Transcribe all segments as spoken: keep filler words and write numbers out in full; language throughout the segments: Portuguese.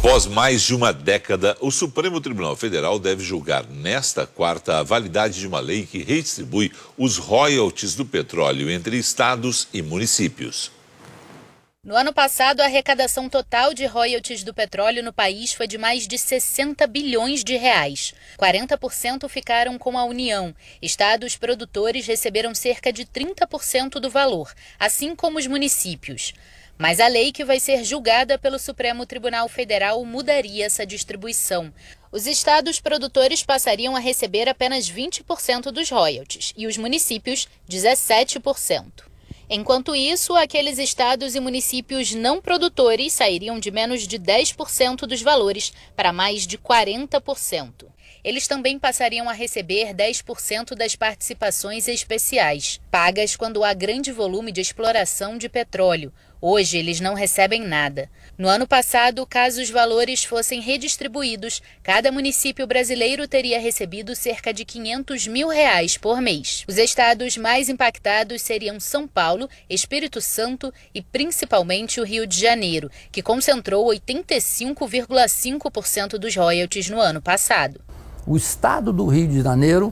Após mais de uma década, o Supremo Tribunal Federal deve julgar nesta quarta a validade de uma lei que redistribui os royalties do petróleo entre estados e municípios. No ano passado, a arrecadação total de royalties do petróleo no país foi de mais de sessenta bilhões de reais. quarenta por cento ficaram com a União. Estados produtores receberam cerca de trinta por cento do valor, assim como os municípios. Mas a lei que vai ser julgada pelo Supremo Tribunal Federal mudaria essa distribuição. Os estados produtores passariam a receber apenas vinte por cento dos royalties e os municípios dezessete por cento. Enquanto isso, aqueles estados e municípios não produtores sairiam de menos de dez por cento dos valores para mais de quarenta por cento. Eles também passariam a receber dez por cento das participações especiais, pagas quando há grande volume de exploração de petróleo. Hoje, eles não recebem nada. No ano passado, caso os valores fossem redistribuídos, cada município brasileiro teria recebido cerca de quinhentos mil reais por mês. Os estados mais impactados seriam São Paulo, Espírito Santo e principalmente o Rio de Janeiro, que concentrou oitenta e cinco vírgula cinco por cento dos royalties no ano passado. O estado do Rio de Janeiro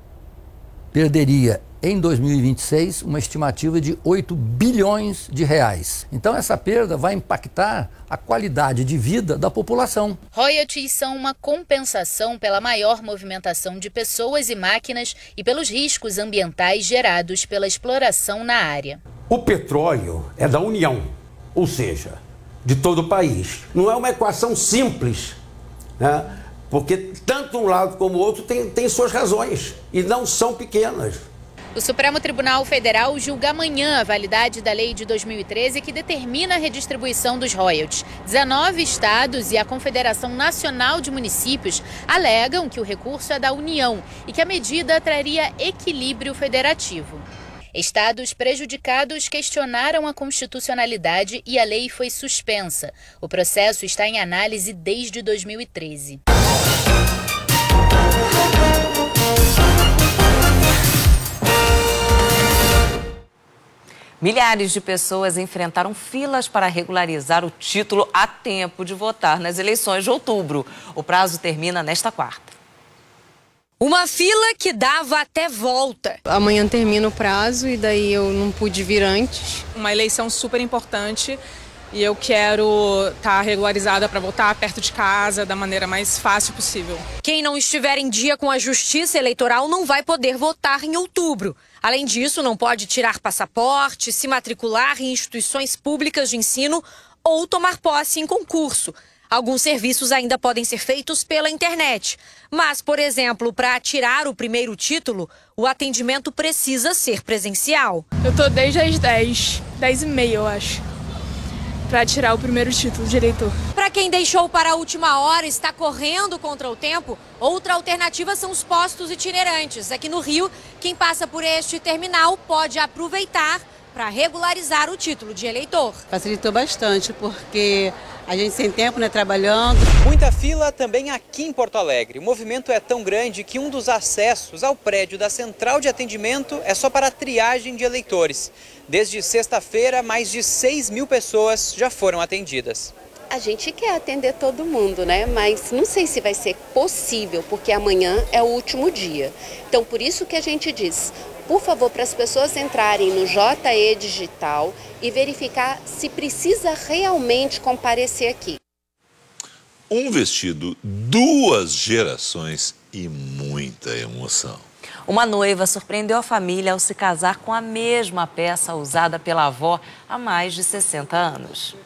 perderia em dois mil e vinte e seis uma estimativa de oito bilhões de reais. Então essa perda vai impactar a qualidade de vida da população. Royalties são uma compensação pela maior movimentação de pessoas e máquinas e pelos riscos ambientais gerados pela exploração na área. O petróleo é da União, ou seja, de todo o país. Não é uma equação simples, né? Porque tanto um lado como o outro tem, tem suas razões e não são pequenas. O Supremo Tribunal Federal julga amanhã a validade da lei de dois mil e treze que determina a redistribuição dos royalties. dezenove estados e a Confederação Nacional de Municípios alegam que o recurso é da União e que a medida traria equilíbrio federativo. Estados prejudicados questionaram a constitucionalidade e a lei foi suspensa. O processo está em análise desde dois mil e treze. Milhares de pessoas enfrentaram filas para regularizar o título a tempo de votar nas eleições de outubro. O prazo termina nesta quarta. Uma fila que dava até volta. Amanhã termina o prazo e daí eu não pude vir antes. Uma eleição super importante e eu quero estar regularizada para votar perto de casa da maneira mais fácil possível. Quem não estiver em dia com a Justiça Eleitoral não vai poder votar em outubro. Além disso, não pode tirar passaporte, se matricular em instituições públicas de ensino ou tomar posse em concurso. Alguns serviços ainda podem ser feitos pela internet. Mas, por exemplo, para tirar o primeiro título, o atendimento precisa ser presencial. Eu tô desde as dez, dez e meia, eu acho, para tirar o primeiro título de eleitor. Para quem deixou para a última hora e está correndo contra o tempo, outra alternativa são os postos itinerantes. Aqui no Rio, quem passa por este terminal pode aproveitar para regularizar o título de eleitor. Facilitou bastante, porque a gente sem tempo, né, trabalhando. Muita fila também aqui em Porto Alegre. O movimento é tão grande que um dos acessos ao prédio da Central de Atendimento é só para a triagem de eleitores. Desde sexta-feira, mais de seis mil pessoas já foram atendidas. A gente quer atender todo mundo, né? Mas não sei se vai ser possível, porque amanhã é o último dia. Então, por isso que a gente diz, por favor, para as pessoas entrarem no J E Digital e verificar se precisa realmente comparecer aqui. Um vestido, duas gerações e muita emoção. Uma noiva surpreendeu a família ao se casar com a mesma peça usada pela avó há mais de sessenta anos.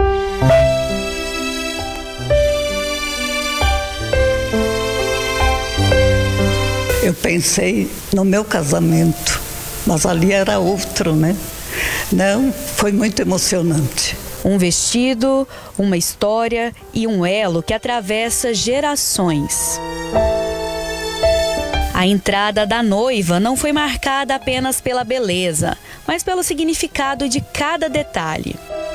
Eu pensei no meu casamento, mas ali era outro, né? Não, foi muito emocionante. Um vestido, uma história e um elo que atravessa gerações. A entrada da noiva não foi marcada apenas pela beleza, mas pelo significado de cada detalhe.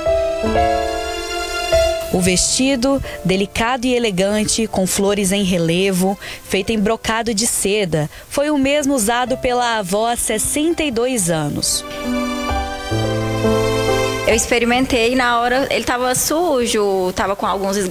O vestido, delicado e elegante, com flores em relevo, feito em brocado de seda, foi o mesmo usado pela avó há sessenta e dois anos. Eu experimentei, na hora ele estava sujo, estava com alguns